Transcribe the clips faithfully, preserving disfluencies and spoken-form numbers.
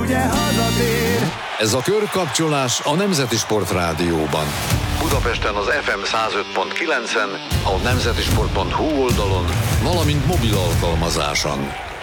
ugye hazatér. Ez a körkapcsolás a Nemzeti Sportrádióban. Budapesten az ef em száz öt pont kilencen, a nemzetisport pont hu oldalon, valamint mobil alkalmazáson.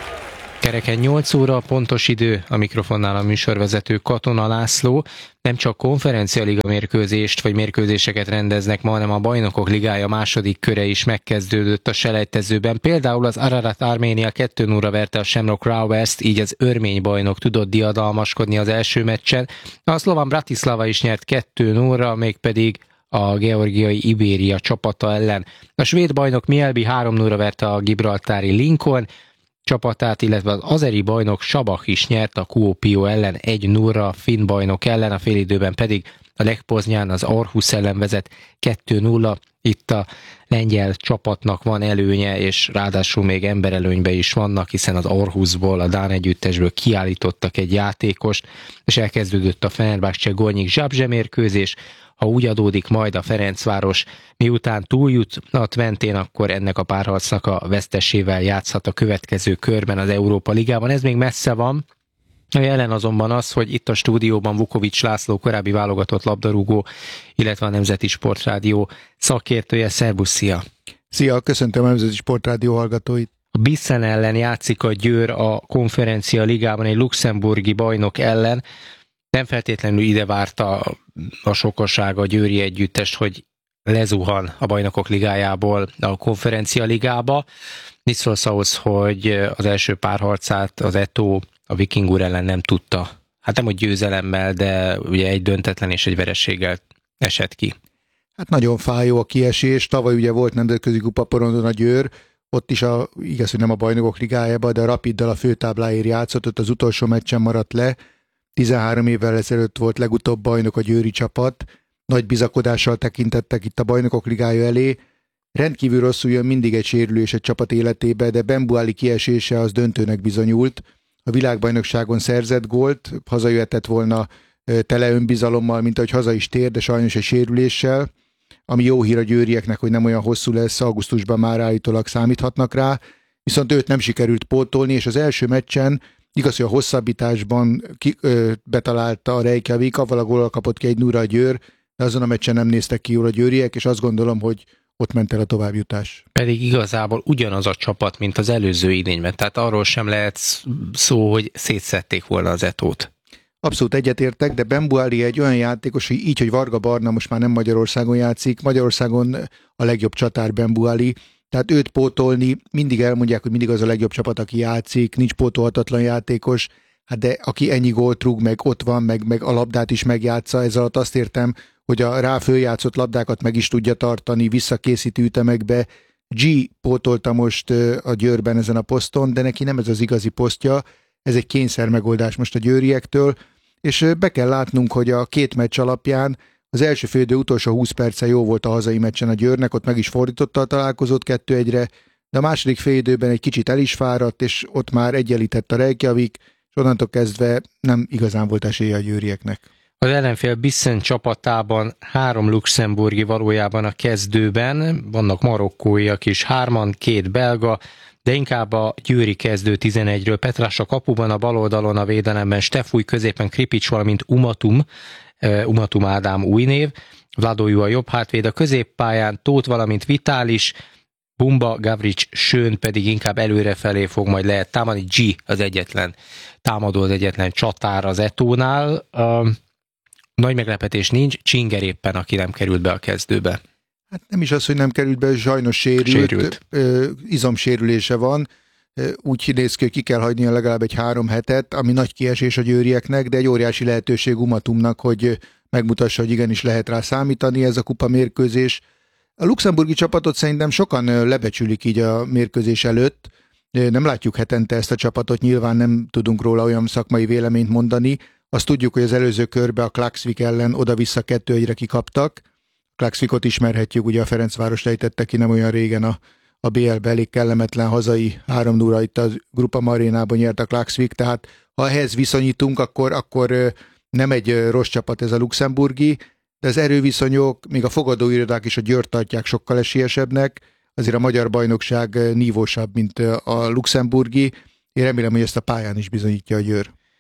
Kereken nyolc óra, pontos idő, a mikrofonnál a műsorvezető Katona László. Nem csak konferencialiga mérkőzést vagy mérkőzéseket rendeznek ma, hanem a Bajnokok Ligája második köre is megkezdődött a selejtezőben. Például az Ararat Arménia kettő nulla verte a Shamrock Rovers-t, így az örmény bajnok tudott diadalmaskodni az első meccsen. A szlován Bratislava is nyert kettő nulla, mégpedig a georgiai Ibéria csapata ellen. A svéd bajnok Mjällby három nulla verte a gibraltári Lincoln csapatát, illetve az azeri bajnok Sabah is nyert a Kuopio ellen egy nulla, finn bajnok ellen, a félidőben pedig a Lech Poznan az Aarhus ellen vezet kettő nulla. Itt a lengyel csapatnak van előnye, és ráadásul még emberelőnybe is vannak, hiszen az Aarhusból, a dán együttesből kiállítottak egy játékost, és elkezdődött a Fenerbahce Gornyik Zabrze mérkőzés. Ha úgy adódik majd a Ferencváros, miután túljut a Twentén, akkor ennek a párharcnak a vesztesével játszhat a következő körben az Európa Ligában. Ez még messze van. A jelen azonban az, hogy itt a stúdióban Vukovics László, korábbi válogatott labdarúgó, illetve a Nemzeti Sportrádió szakértője. Szerbusz, szia! Szia, köszöntöm a Nemzeti Sportrádió hallgatóit! A Bissen ellen játszik a Győr a Konferencia Ligában egy luxemburgi bajnok ellen. Nem feltétlenül ide várta a sokaság a győri együttest, hogy lezuhan a Bajnokok Ligájából a Konferencia Ligába. Mit szólsz ahhoz, hogy az első párharcát az Eto a Viking úr ellen nem tudta? Hát nem, hogy győzelemmel, de ugye egy döntetlen és egy vereséggel esett ki. Hát nagyon fájó a kiesés. Tavaly ugye volt nemzetközi kupaporondon a Győr, ott is a, igaz, hogy nem a Bajnokok Ligájában, de a Rapiddal a főtábláért játszott, ott az utolsó meccsen maradt le. tizenhárom évvel ezelőtt volt legutóbb bajnok a győri csapat, nagy bizakodással tekintettek itt a Bajnokok Ligája elé. Rendkívül rosszul jön mindig egy sérülés egy csapat életébe, de Ben Buali kiesése az döntőnek bizonyult. A világbajnokságon szerzett gólt, hazajöhetett volna tele önbizalommal, mint ahogy haza is tér, de sajnos egy sérüléssel, ami jó hír a győrieknek, hogy nem olyan hosszú lesz, augusztusban már állítólag számíthatnak rá, viszont őt nem sikerült pótolni, és az első meccsen igaz, hogy a hosszabbításban ki, ö, betalálta a Reykjavik, avval a góllal kapott ki egy nulla a Győr, de azon a meccsen nem néztek ki jól a győriek, és azt gondolom, hogy ott ment el a továbbjutás. Pedig igazából ugyanaz a csapat, mint az előző idényben, tehát arról sem lehet szó, hogy szétszedték volna az Etót. Abszolút egyetértek, de Ben Buali egy olyan játékos, hogy így, hogy Varga Barna most már nem Magyarországon játszik, Magyarországon a legjobb csatár Ben Buali, tehát őt pótolni, mindig elmondják, hogy mindig az a legjobb csapat, aki játszik, nincs pótolhatatlan játékos, hát de aki ennyi gólt rúg, meg ott van, meg, meg a labdát is megjátsza, ez alatt azt értem, hogy a rá följátszott labdákat meg is tudja tartani, visszakészítő ütemekbe. G pótolta most a Győrben ezen a poszton, de neki nem ez az igazi posztja, ez egy kényszer megoldás most a győriektől, és be kell látnunk, hogy a két meccs alapján az első félidő utolsó húsz perce jó volt a hazai meccsen a Győrnek, ott meg is fordította a találkozót kettő egyre, de a második félidőben egy kicsit el is fáradt, és ott már egyenlített a Reykjavik, és onnantól kezdve nem igazán volt esélye a győrieknek. Az ellenfél Bissen csapatában három luxemburgi valójában a kezdőben, vannak marokkóiak is, hárman, két belga, de inkább a győri kezdő tizenegyről. Petrás a kapuban, a bal oldalon a védelemben Stefúj, középen Kripics, valamint Umatum, Umatum Ádám új név, Vladojú a jobb hátvéd, a középpályán Tóth, valamint Vitális, Bumba, Gavrics, Schön pedig inkább előrefelé fog majd lehet támadni. G az egyetlen támadó, az egyetlen csatár az Etónál. Uh, nagy meglepetés nincs, Csinger éppen, aki nem került be a kezdőbe. Hát nem is az, hogy nem került be, sajnos sérült, sérült. Ö, izomsérülése van, ö, úgy néz ki, hogy ki kell hagynia legalább egy három hetet, ami nagy kiesés a győrieknek, de egy óriási lehetőség Umatumnak, hogy megmutassa, hogy igenis lehet rá számítani ez a kupa mérkőzés. A luxemburgi csapatot szerintem sokan lebecsülik így a mérkőzés előtt, nem látjuk hetente ezt a csapatot, nyilván nem tudunk róla olyan szakmai véleményt mondani. Azt tudjuk, hogy az előző körbe a Klaksvik ellen oda-vissza kettő egyre kikaptak. Klaksvikot ismerhetjük, ugye a Ferencváros lejtette ki nem olyan régen a, a bé el-be, elég kellemetlen hazai három nulla itt a Grupama arénában nyert a Klaksvik, tehát ha ehhez viszonyítunk, akkor, akkor nem egy rossz csapat ez a luxemburgi, de az erőviszonyok, még a fogadóirodák is a Győrt tartják sokkal esélyesebbnek, azért a magyar bajnokság nívósabb, mint a luxemburgi. Én remélem, hogy ezt a pályán is bizonyítja a Győr.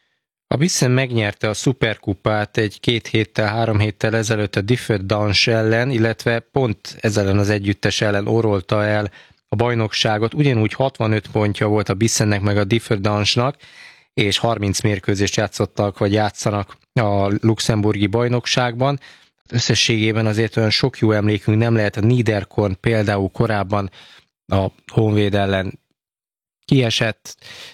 A Bissen megnyerte a szuperkupát egy két héttel, három héttel ezelőtt a Difford Dance ellen, illetve pont ezzel az együttes ellen orolta el a bajnokságot. Ugyanúgy hatvanöt pontja volt a Bissennek meg a Difford Dance-nak, és harminc mérkőzést játszottak, vagy játszanak a luxemburgi bajnokságban. Összességében azért olyan sok jó emlékünk nem lehet. A Niederkorn például korábban a Honvéd ellen kiesett.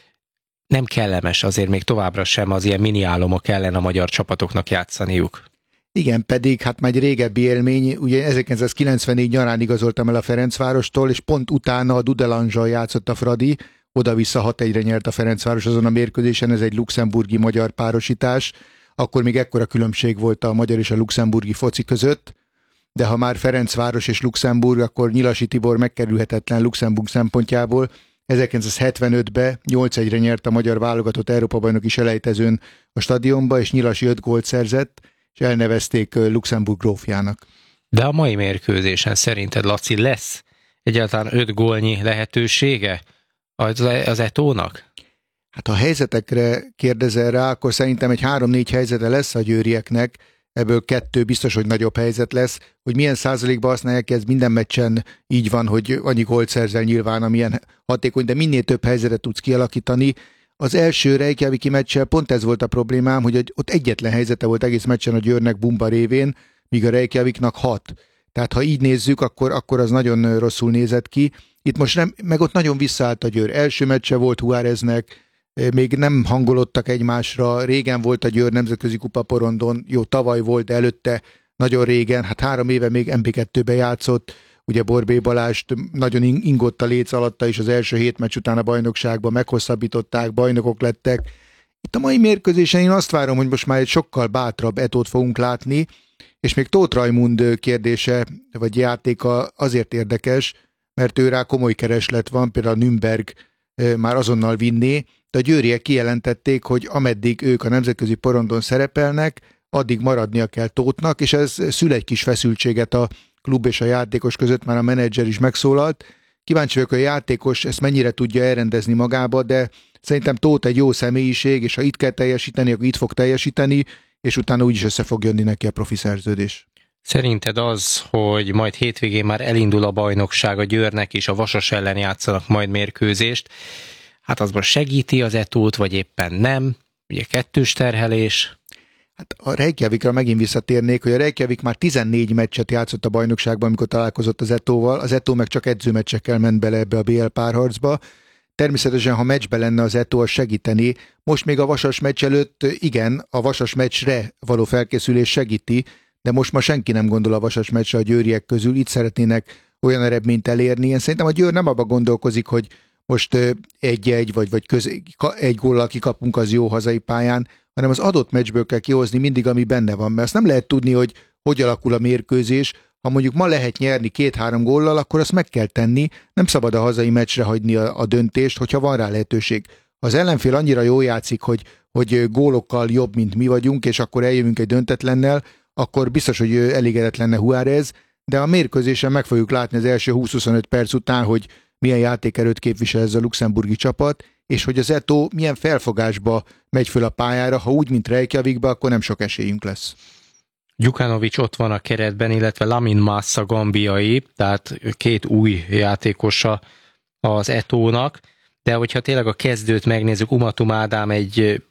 Nem kellemes azért még továbbra sem az ilyen mini álomok ellen a magyar csapatoknak játszaniuk. Igen, pedig hát már egy régebbi élmény, ugye ezerkilencszázkilencvennégy nyarán igazoltam el a Ferencvárostól, és pont utána a Dudelange-zal játszott a Fradi, oda-vissza hat egyre nyert a Ferencváros azon a mérkőzésen, ez egy luxemburgi-magyar párosítás, akkor még ekkora különbség volt a magyar és a luxemburgi foci között, de ha már Ferencváros és Luxemburg, akkor Nyilasi Tibor megkerülhetetlen Luxemburg szempontjából. ezerkilencszázhetvenötben nyolc egyre nyert a magyar válogatott Európa-bajnoki selejtezőn a stadionba, és Nyilasi öt gólt szerzett, és elnevezték Luxemburg grófjának. De a mai mérkőzésen szerinted, Laci, lesz egyáltalán öt gólnyi lehetősége az, az Etónak? Hát ha helyzetekre kérdezel rá, akkor szerintem egy három-négy helyzete lesz a győrieknek, ebből kettő biztos, hogy nagyobb helyzet lesz. Hogy milyen százalékban használják, ez minden meccsen így van, hogy annyi gólt szerzel nyilván, amilyen hatékony, de minél több helyzetet tudsz kialakítani. Az első Reykjaviki meccsel pont ez volt a problémám, hogy ott egyetlen helyzete volt egész meccsen a Győrnek Bumba révén, míg a Reykjaviknak hat. Tehát ha így nézzük, akkor, akkor az nagyon rosszul nézett ki. Itt most nem, meg ott nagyon visszaállt a Győr. Első meccse volt Juáreznek, még nem hangolódtak egymásra, régen volt a Győr nemzetközi kupa porondon, jó, tavaly volt, de előtte nagyon régen, hát három éve még em pé kettőben játszott, ugye Borbély Balást nagyon ingott a léc alatta is az első hét meccs után a bajnokságban, meghosszabbították, bajnokok lettek. Itt a mai mérkőzésen én azt várom, hogy most már egy sokkal bátrabb Etót fogunk látni, és még Tóth Rajmund kérdése, vagy játéka azért érdekes, mert ő rá komoly kereslet van, például a Nürnberg már azonnal vinné, de a győriek kijelentették, hogy ameddig ők a nemzetközi porondon szerepelnek, addig maradnia kell Tóthnak, és ez szül egy kis feszültséget a klub és a játékos között, már a menedzser is megszólalt. Kíváncsi vagyok, hogy a játékos ezt mennyire tudja elrendezni magába, de szerintem Tóth egy jó személyiség, és ha itt kell teljesíteni, akkor itt fog teljesíteni, és utána úgyis össze fog jönni neki a profi szerződés. Szerinted az, hogy majd hétvégén már elindul a bajnokság, a Győrnek is a Vasas ellen játszanak majd mérkőzést, hát az most segíti az Etót, vagy éppen nem? Ugye kettős terhelés. Hát a Reykjavikra megint visszatérnék, hogy a Reykjavik már tizennégy meccset játszott a bajnokságban, amikor találkozott az Etóval, az Etó meg csak edzőmeccsekkel ment bele ebbe a bé el párharcba. Természetesen, ha meccsbe lenne az Etó, az segíteni. Most még a Vasas meccs előtt, igen, a Vasas meccsre való felkészülés segíti, de most ma senki nem gondol a Vasas meccsre a győriek közül, itt szeretnének olyan eredményt elérni. Én szerintem a Győr nem abba gondolkozik, hogy most egy-egy, vagy, vagy köz, egy góllal kikapunk az jó hazai pályán, hanem az adott meccsből kell kihozni mindig, ami benne van. Mert azt nem lehet tudni, hogy hogy alakul a mérkőzés. Ha mondjuk ma lehet nyerni két-három góllal, akkor azt meg kell tenni. Nem szabad a hazai meccsre hagyni a, a döntést, hogyha van rá lehetőség. Ha az ellenfél annyira jól játszik, hogy, hogy gólokkal jobb, mint mi vagyunk, és akkor eljövünk egy döntetlennel, akkor biztos, hogy elégedett lenne Juárez, de a mérkőzésen meg fogjuk látni az első húsz-huszonöt perc után, hogy milyen játékerőt képvisel ez a luxemburgi csapat, és hogy az Etó milyen felfogásba megy föl a pályára, ha úgy, mint Reykjavikba, akkor nem sok esélyünk lesz. Djukanovic ott van a keretben, illetve Lamin Massa gambiai, tehát két új játékosa az Etónak, de hogyha tényleg a kezdőt megnézzük, Umatum Ádám egy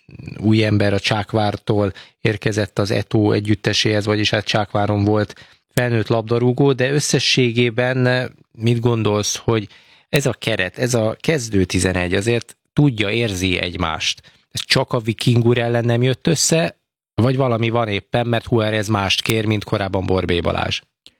új ember a Csákvártól érkezett az Etó együtteséhez, vagyis hát Csákváron volt felnőtt labdarúgó, de összességében mit gondolsz, hogy ez a keret, ez a kezdő tizenegy azért tudja, érzi egymást? Ez csak a Vikingur ellen nem jött össze, vagy valami van éppen, mert Juárez mást kér, mint korábban Borbély Balázs?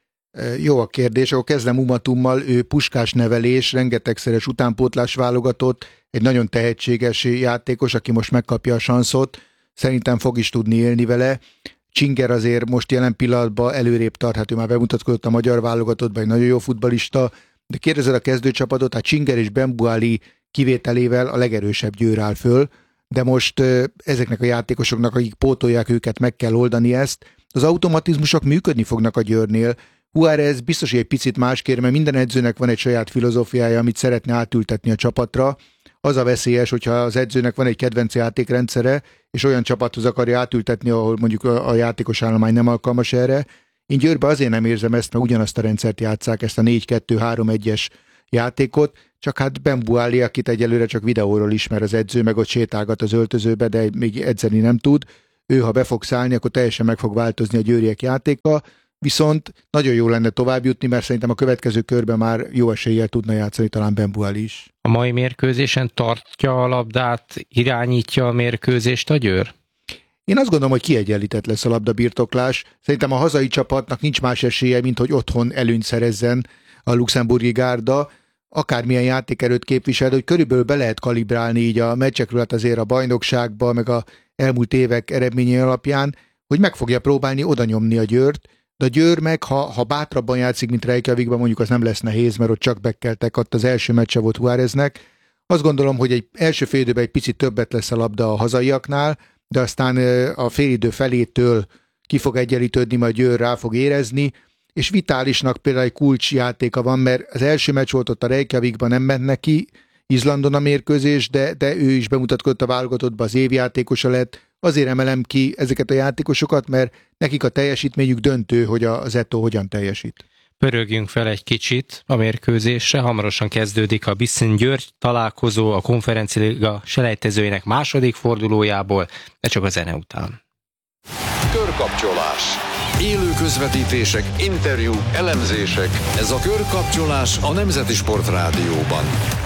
Jó a kérdés, akkor kezdem Umatummal, ő puskás nevelés, rengetegszeres utánpótlás válogatott, egy nagyon tehetséges játékos, aki most megkapja a sanszot, szerintem fog is tudni élni vele. Csinger azért most jelen pillanatban előrébb tart, hát ő már bemutatkozott a magyar válogatottban, egy nagyon jó futballista, de kérdezed a kezdőcsapatot, hát Csinger és Bembuali kivételével a legerősebb Győr áll föl, de most ezeknek a játékosoknak, akik pótolják őket, meg kell oldani ezt. Az automatizmusok működni fognak a Győrnél. Juárez biztos, hogy egy picit más kér, mert minden edzőnek van egy saját filozófiája, amit szeretne átültetni a csapatra. az a veszélyes, hogyha az edzőnek van egy kedvenc játékrendszere, és olyan csapathoz akarja átültetni, ahol mondjuk a, a játékos állomány nem alkalmas erre. Én Győrben azért nem érzem ezt, mert ugyanazt a rendszert játsszák, ezt a négy kettő három egyes játékot, csak hát Ben Buali, akit egyelőre csak videóról ismer az edző, meg ott sétálgat az öltözőbe, de még edzeni nem tud. Ő, ha be fog szállni, akkor teljesen meg fog változni a győriek játéka, viszont nagyon jó lenne tovább jutni, mert szerintem a következő körben már jó eséllyel tudna játszani talán Ben Buali is. A mai mérkőzésen tartja a labdát, irányítja a mérkőzést a Győr? Én azt gondolom, hogy kiegyenlített lesz a labdabirtoklás. Szerintem a hazai csapatnak nincs más esélye, mint hogy otthon előnyt szerezzen a luxemburgi gárda, akármilyen játékerőt képvisel, hogy körülbelül be lehet kalibrálni így a meccsekről, hát azért a bajnokságba, meg a elmúlt évek eredményei alapján, hogy meg fogja próbálni oda nyomni a Győrt, de a Győr meg, ha, ha bátrabban játszik, mint Reykjavikban, mondjuk az nem lesz nehéz, mert ott csak bekkeltek, ott az első meccse volt Juáreznek. Azt gondolom, hogy egy első fél időben egy picit többet lesz a labda a hazaiaknál, de aztán a félidő felétől ki fog egyenlítődni, majd Győr rá fog érezni, és Vitálisnak például egy kulcsjátéka van, mert az első meccs volt ott a Reykjavikban, nem ment neki Izlandon a mérkőzés, de, de ő is bemutatkozott a válogatottba, az évjátékosa lett. Azért emelem ki ezeket a játékosokat, mert nekik a teljesítményük döntő, hogy az Eto'o hogyan teljesít. Pörögjünk fel egy kicsit a mérkőzésre. Hamarosan kezdődik a Biszin-Győr találkozó a Konferencialiga selejtezőinek második fordulójából, de csak a zene után. Körkapcsolás. Élő közvetítések, interjúk, elemzések. Ez a Körkapcsolás a Nemzeti Sport Rádióban.